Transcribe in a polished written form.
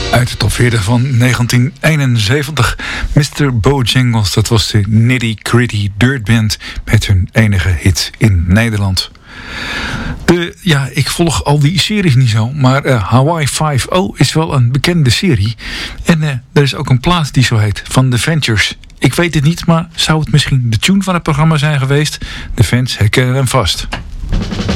Uit de top 40 van 1971. Mr. Bojangles, dat was de Nitty Gritty Dirt Band met hun enige hit in Nederland. Ik volg al die series niet zo, maar Hawaii 5-0 is wel een bekende serie. En er is ook een plaat die zo heet, van The Ventures. Ik weet het niet, maar zou het misschien de tune van het programma zijn geweest? De fans herkennen hem vast.